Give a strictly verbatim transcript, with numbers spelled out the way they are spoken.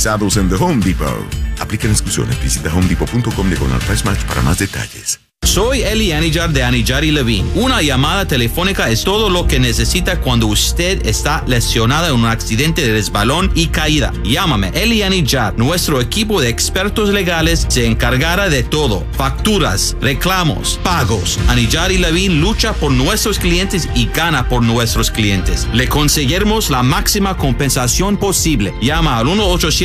garantizados en The Home Depot. Aplican exclusiones. Visita home depot punto com diagonal price match para más detalles. Soy Eli Anijar de Anijar y Levine. Una llamada telefónica es todo lo que necesita cuando usted está lesionada en un accidente de resbalón y caída. Llámame, Eli Anijar. Nuestro equipo de expertos legales se encargará de todo. Facturas, reclamos, pagos. Anijar y Levine lucha por nuestros clientes y gana por nuestros clientes. Le conseguiremos la máxima compensación posible. Llama al uno ochocientos